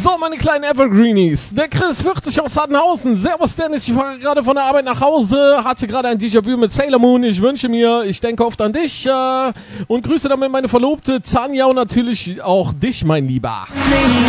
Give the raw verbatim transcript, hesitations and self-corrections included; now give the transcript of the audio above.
So, meine kleinen Evergreenies. Der Chris vierzig aus Hattenhausen. Servus Dennis, ich fahre gerade von der Arbeit nach Hause. Hatte gerade ein Déjà-vu mit Sailor Moon. Ich wünsche mir, ich denke oft an dich. Äh, und grüße damit meine Verlobte Tanja und natürlich auch dich, mein Lieber.